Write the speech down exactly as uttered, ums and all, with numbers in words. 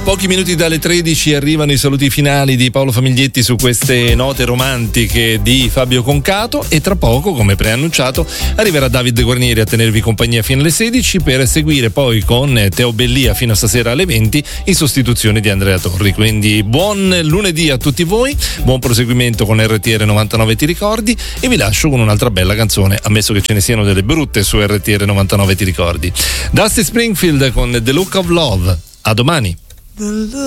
Pochi minuti dalle tredici arrivano i saluti finali di Paolo Famiglietti su queste note romantiche di Fabio Concato e tra poco, come preannunciato, arriverà David Guarnieri a tenervi compagnia fino alle sedici per seguire poi con Teo Bellia fino a stasera alle venti in sostituzione di Andrea Torri. Quindi buon lunedì a tutti voi, buon proseguimento con R T R novantanove Ti ricordi e vi lascio con un'altra bella canzone, ammesso che ce ne siano delle brutte su R T R novantanove Ti ricordi. Dusty Springfield con The Look of Love. A domani.